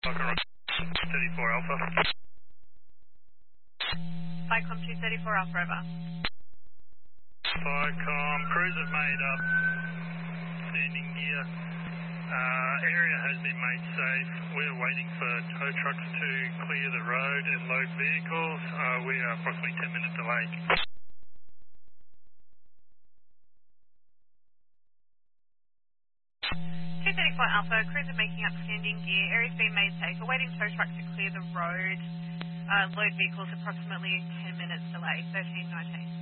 34 Alpha. Cyclone 234 Alpha over. Cyclone, crews have made up standing gear. Area has been made safe. We're waiting for tow trucks to clear the road and load vehicles. We are approximately 10 minutes delayed. 234 Alpha, crews are making up standing gear. Area's been made safe. We're waiting tow trucks to clear the road. Load vehicles approximately 10 minutes delayed, 13:19.